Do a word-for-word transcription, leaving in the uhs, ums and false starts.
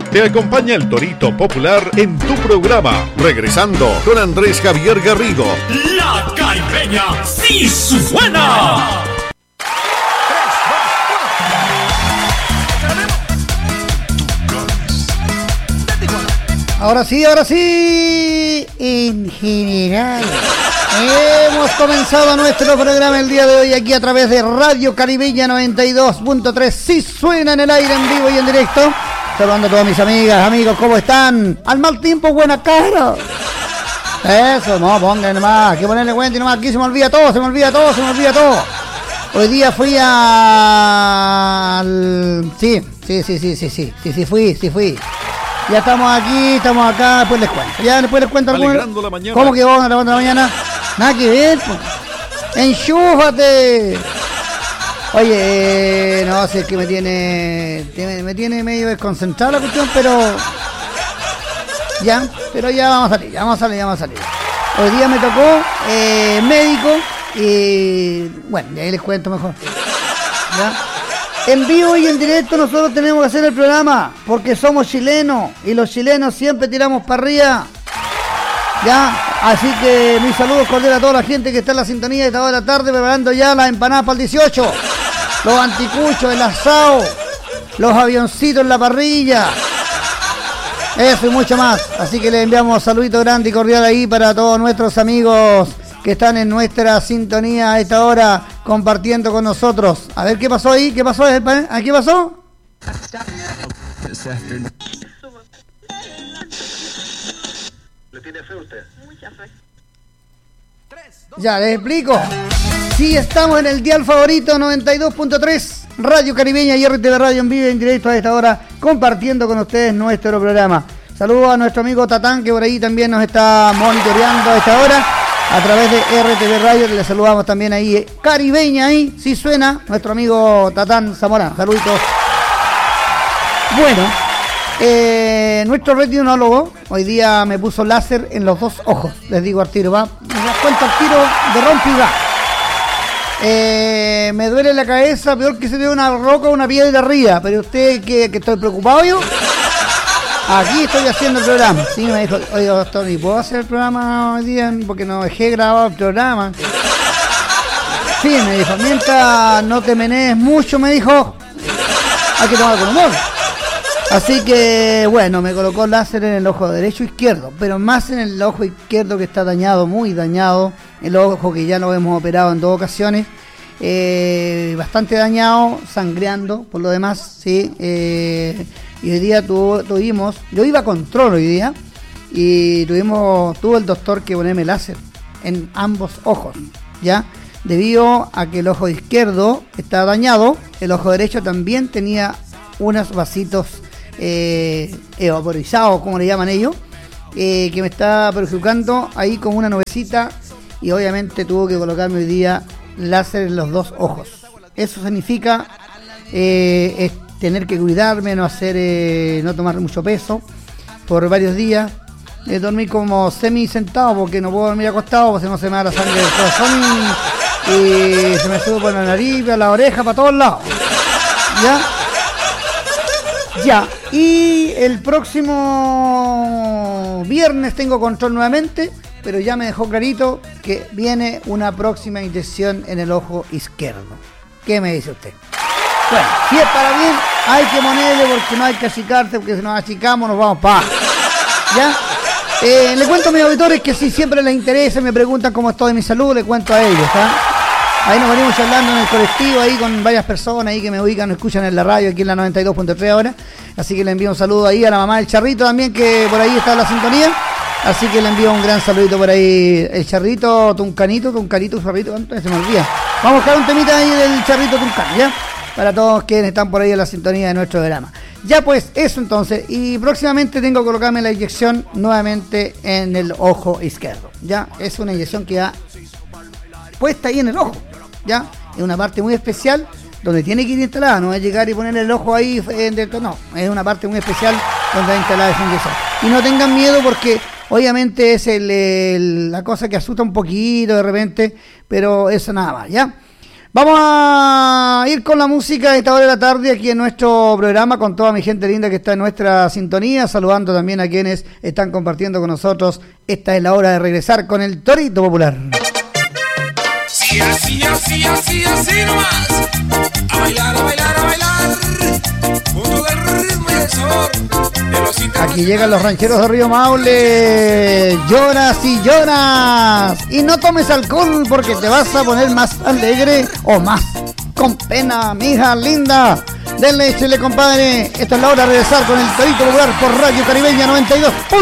Te acompaña el Torito Popular en tu programa. Regresando con Andrés Javier Garrido. La Caribeña sí suena. Ahora sí, ahora sí, en general. Hemos comenzado nuestro programa el día de hoy aquí a través de Radio Caribeña noventa y dos punto tres. Sí suena en el aire, en vivo y en directo. Saludando a todas mis amigas, amigos, ¿cómo están? Al mal tiempo, buena cara. Eso, no, pongan nomás, hay que ponerle cuenta y nomás, aquí se me olvida todo, se me olvida todo, se me olvida todo. Hoy día fui al... Sí, sí, sí, sí, sí, sí, sí, sí fui, sí fui. Ya estamos aquí, estamos acá, después les cuento. Ya después les cuento algo. ¿Cómo que vos a las cuatro de la mañana? Nada que ver, pues. ¡Enchúfate! Oye, eh, no sé, es que me tiene, tiene. Me tiene medio desconcentrada la cuestión, pero. Ya, pero ya vamos a salir, ya vamos a salir, ya vamos a salir. Hoy día me tocó eh, médico y. Bueno, de ahí les cuento mejor. ¿Ya? En vivo y en directo nosotros tenemos que hacer el programa porque somos chilenos y los chilenos siempre tiramos para arriba. Ya, así que mis saludos cordiales a toda la gente que está en la sintonía de esta hora de la tarde preparando ya las empanadas para el dieciocho, los anticuchos, el asado, los avioncitos en la parrilla, eso y mucho más. Así que les enviamos saluditos grandes y cordiales ahí para todos nuestros amigos que están en nuestra sintonía a esta hora compartiendo con nosotros. A ver qué pasó ahí, qué pasó, ¿a qué pasó? ¿Le tiene fe usted? Mucha fe. Ya, les explico. Sí, estamos en el dial favorito noventa y dos punto tres, Radio Caribeña y R T V Radio en vivo y en directo a esta hora, compartiendo con ustedes nuestro programa. Saludos a nuestro amigo Tatán, que por ahí también nos está monitoreando a esta hora, a través de R T V Radio. Le saludamos también ahí, Caribeña, ahí, sí suena, nuestro amigo Tatán Zamorano. Saluditos. Bueno, eh, nuestro retinólogo hoy día me puso láser en los dos ojos. Les digo al tiro, va, me das cuenta al tiro de rompiga. Eh, me duele la cabeza, peor que se ve una roca o una piedra de arriba. Pero usted, que, que estoy preocupado yo, aquí estoy haciendo el programa. Sí, me dijo, oye doctor, ¿y puedo hacer el programa hoy día? Porque no dejé grabado el programa. Sí, me dijo, mientras no te menees mucho, me dijo, hay que tomar con humor. Así que, bueno, me colocó láser en el ojo derecho e izquierdo, pero más en el ojo izquierdo que está dañado, muy dañado, el ojo que ya lo hemos operado en dos ocasiones, eh, bastante dañado, sangreando, por lo demás, sí, eh, y hoy día tuvo, tuvimos, yo iba a control hoy día, y tuvimos, tuvo el doctor que ponerme láser en ambos ojos, ¿ya? Debido a que el ojo izquierdo está dañado, el ojo derecho también tenía unos vasitos eh, evaporizados, como le llaman ellos, eh, que me está perjudicando ahí con una nubecita, y obviamente tuvo que colocarme hoy día láser en los dos ojos. Eso significa eh, es tener que cuidarme, no hacer, eh, no tomar mucho peso por varios días, eh, dormir como semi sentado porque no puedo dormir acostado, porque si no se me da la sangre del corazón y, y se me sube por la nariz, por la oreja, para todos lados. ¿Ya? Ya, y el próximo viernes tengo control nuevamente, pero ya me dejó clarito que viene una próxima inyección en el ojo izquierdo. ¿Qué me dice usted? Bueno, si es para bien, hay que ponerle porque no hay que achicarse, porque si nos achicamos nos vamos para... ¿Ya? Eh, le cuento a mis auditores que si siempre les interesa, me preguntan cómo estoy de mi salud, le cuento a ellos, ¿ah? Ahí nos venimos hablando en el colectivo, ahí con varias personas ahí que me ubican, me escuchan en la radio, aquí en la noventa y dos punto tres ahora. Así que le envío un saludo ahí a la mamá del Charrito también, que por ahí está en la sintonía. Así que le envío un gran saludito por ahí. El Charrito, Tuncanito, Tuncanito, Charrito, ¿cuánto se me olvida? Vamos a buscar un temita ahí del Charrito Tuncano, ¿ya? Para todos quienes están por ahí en la sintonía de nuestro programa. Ya pues, eso entonces. Y próximamente tengo que colocarme la inyección nuevamente en el ojo izquierdo. Ya, es una inyección que va puesta ahí en el ojo. ¿Ya? Es una parte muy especial donde tiene que ir instalada, no es llegar y ponerle el ojo ahí dentro, no, es una parte muy especial donde va instalada esa inyección. Y no tengan miedo porque obviamente es el, el, la cosa que asusta un poquito de repente, pero eso nada más, ¿ya? Vamos a ir con la música de esta hora de la tarde aquí en nuestro programa con toda mi gente linda que está en nuestra sintonía, saludando también a quienes están compartiendo con nosotros. Esta es la hora de regresar con el Torito Popular. Sí, así, así, así, así nomás. A bailar, a bailar, a bailar. Junto del ritmo y el sabor de los internacionales. Aquí llegan los rancheros de Río Maule. Lloras y lloras. Y no tomes alcohol porque te vas a poner más alegre o más con pena, mija linda. Denle, échele, compadre. Esta es la hora de regresar con el Torito Popular por Radio Caribeña noventa y dos.